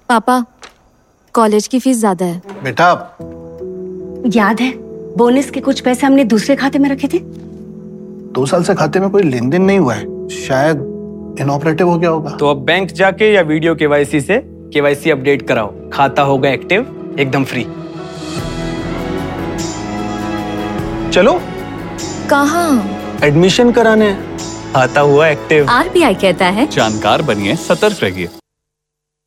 पापा, कॉलेज की फीस ज्यादा है। बेटा, याद है बोनस के कुछ पैसे हमने दूसरे खाते में रखे थे? 2 साल से खाते में कोई लेन देन नहीं हुआ है, शायद इनऑपरेटिव हो गया होगा। तो अब बैंक जाके या वीडियो केवाईसी से केवाईसी अपडेट कराओ, खाता होगा एक्टिव, एकदम फ्री। चलो। कहाँ? एडमिशन कराने। खाता हुआ एक्टिव। RBI कहता है जानकार बनिए, सतर्क रहिए।